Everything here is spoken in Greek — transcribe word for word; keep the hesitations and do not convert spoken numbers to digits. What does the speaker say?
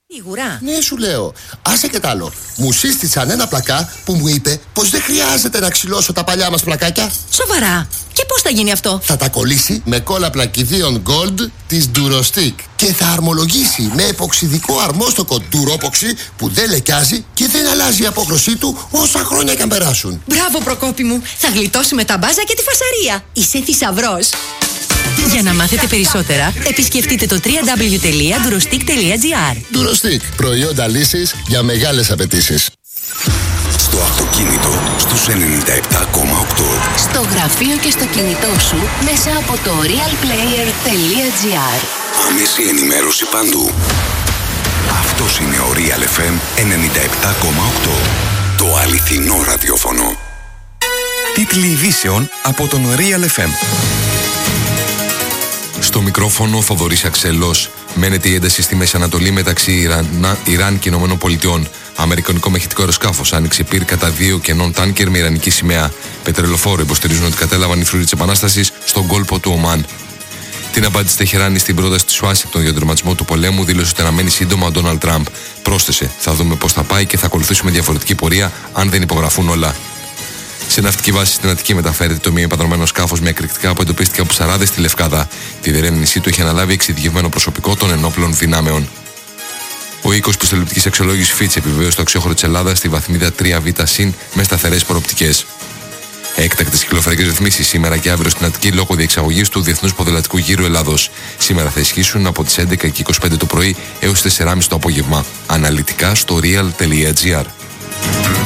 Σίγουρα. Ναι, σου λέω. Άσε και τ' άλλο. Μου σύστησαν ένα πλακά που μου είπε πως δεν χρειάζεται να ξυλώσω τα παλιά μας πλακάκια. Σοβαρά. Και πώς θα γίνει αυτό? Θα τα κολλήσει με κόλλα πλακιδίων Gold της Durostick και θα αρμολογήσει με εποξιδικό αρμόστοκο Duropoxy που δεν λεκιάζει και δεν αλλάζει η απόχρωσή του όσα χρόνια και αν περάσουν. Μπράβο, Προκόπη μου. Θα γλιτώσουμε τα μπάζα και τη φασαρία. Είσαι θησαυρός. Για να μάθετε περισσότερα, επισκεφτείτε το double-u double-u double-u τελεία durostick τελεία gr. Durostick. Προϊόντα λύσης για μεγάλες απαιτήσεις. Στο αυτοκίνητο στους ενενήντα επτά κόμμα οκτώ. Στο γραφείο και στο κινητό σου μέσα από το real player τελεία gr. Άμεση ενημέρωση παντού. Αυτός είναι ο Real εφ εμ ενενήντα επτά κόμμα οκτώ. Το αληθινό ραδιόφωνο. Τίτλοι ειδήσεων από τον Real εφ εμ. Στο μικρόφωνο Θοδωρής Αξελός. Μένεται η ένταση στη Μέση Ανατολή μεταξύ Ιράν, Ιράν και Ηνωμένων Πολιτειών. Αμερικανικό μαχητικό αεροσκάφος άνοιξε πυρ κατά δύο κενών τάνκερ με ιρανική σημαία. Πετρελοφόρο υποστηρίζουν ότι κατέλαβαν οι φρουροί της Επανάστασης στον κόλπο του Ομάν. Την απάντηση της Τεχεράνης στην πρόταση της Ουάσιγκτον για τον τερματισμό του πολέμου δήλωσε ότι αναμένει σύντομα ο Ντόναλντ Τραμπ. Πρόσθεσε: θα δούμε πώς θα πάει και θα ακολουθήσουμε διαφορετική πορεία αν δεν υπογραφούν όλα. Σε ναυτική βάση στην Αττική μεταφέρεται το μη επανδρωμένο σκάφος με εκρηκτικά που εντοπίστηκε από ψαράδες στη Λευκάδα. Τη διερεύνησή του έχει αναλάβει εξειδικευμένο προσωπικό των ενόπλων δυνάμεων. Ο οίκος πιστοληπτικής αξιολόγησης Fitch επιβεβαίωσε το αξιόχωρο της Ελλάδας στη βαθμίδα τρία β συν με σταθερές προοπτικές. Έκτακτες κυκλοφορικές ρυθμίσεις σήμερα και αύριο στην Αττική λόγω διεξαγωγής του Διεθνούς Ποδηλατικού Γύρου Ελλάδος. Σήμερα θα ισχύσουν από τις έντεκα και είκοσι πέντε το πρωί έως τις τέσσερις και μισή το απόγευμα. Αναλυτικά στο real τελεία gr.